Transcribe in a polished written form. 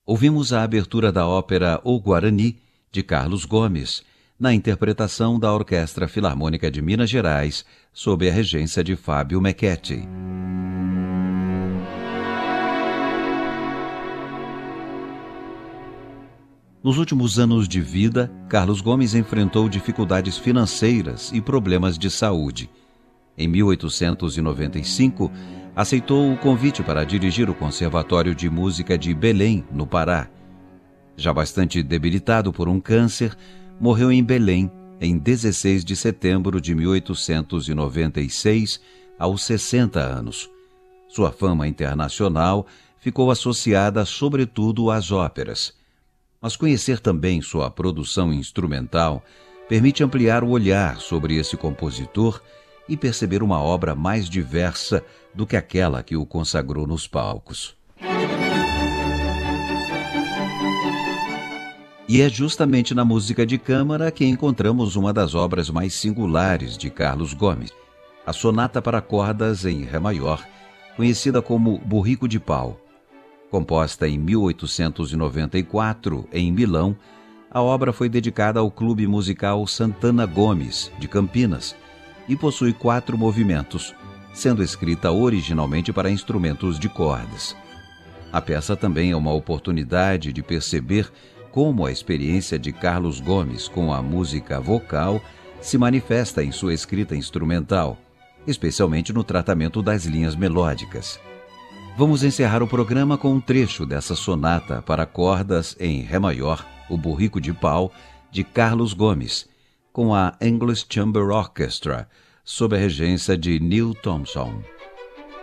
Ouvimos a abertura da ópera O Guarani, de Carlos Gomes, na interpretação da Orquestra Filarmônica de Minas Gerais, sob a regência de Fábio Mecchetti. Nos últimos anos de vida, Carlos Gomes enfrentou dificuldades financeiras e problemas de saúde. Em 1895, aceitou o convite para dirigir o Conservatório de Música de Belém, no Pará. Já bastante debilitado por um câncer, morreu em Belém em 16 de setembro de 1896, aos 60 anos. Sua fama internacional ficou associada sobretudo às óperas. Mas conhecer também sua produção instrumental permite ampliar o olhar sobre esse compositor e perceber uma obra mais diversa do que aquela que o consagrou nos palcos. E é justamente na música de câmara que encontramos uma das obras mais singulares de Carlos Gomes, a Sonata para Cordas em Ré Maior, conhecida como Burrico de Pau. Composta em 1894, em Milão, a obra foi dedicada ao Clube Musical Santana Gomes, de Campinas, e possui 4 movimentos, sendo escrita originalmente para instrumentos de cordas. A peça também é uma oportunidade de perceber como a experiência de Carlos Gomes com a música vocal se manifesta em sua escrita instrumental, especialmente no tratamento das linhas melódicas. Vamos encerrar o programa com um trecho dessa sonata para cordas em Ré maior, o Burrico de Pau, de Carlos Gomes, com a English Chamber Orchestra, sob a regência de Neil Thompson.